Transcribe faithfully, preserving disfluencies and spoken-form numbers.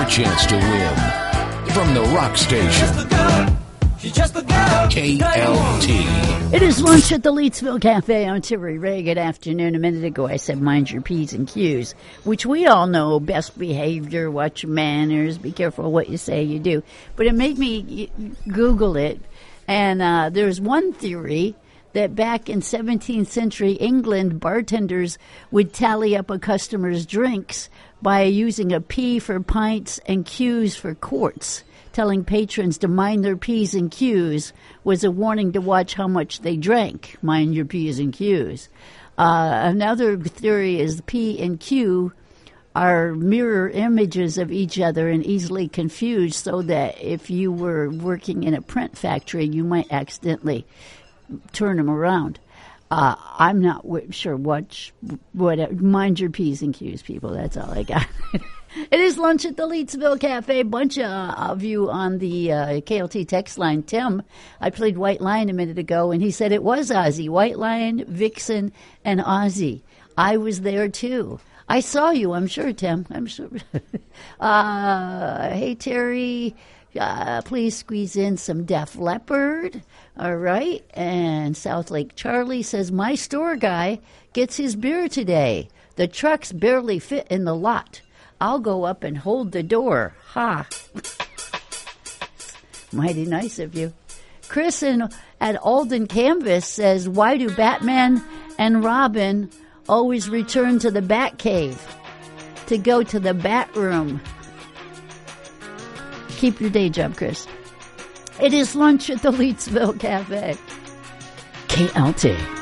your chance to win. From the rock station, K L T. It is lunch at the Leetsville Cafe. I'm Terry Ray. Good afternoon. A minute ago I said mind your P's and Q's, which we all know, best behavior, watch your manners, be careful what you say you do. But it made me Google it, and uh, there's one theory that back in seventeenth century England, bartenders would tally up a customer's drinks by using a P for pints and Q's for quarts. Telling patrons to mind their P's and Q's was a warning to watch how much they drank. Mind your P's and Q's. Uh, another theory is P and Q are mirror images of each other and easily confused, so that if you were working in a print factory, you might accidentally turn them around. Uh, I'm not w- sure what, what, mind your P's and Q's, people. That's all I got. It is lunch at the Leetsville Cafe. Bunch of, of you on the uh, K L T text line. Tim, I played White Lion a minute ago, and he said it was Ozzy. White Lion, Vixen, and Ozzy. I was there, too. I saw you, I'm sure, Tim. I'm sure. uh, hey, Terry, uh, please squeeze in some Def Leppard. All right. And South Lake Charlie says, my store guy gets his beer today. The trucks barely fit in the lot. I'll go up and hold the door. Ha. Mighty nice of you. Chris in, at Alden Canvas says, why do Batman and Robin always return to the Batcave to go to the Bat Room? Keep your day job, Chris. It is lunch at the Leetsville Cafe. K L T.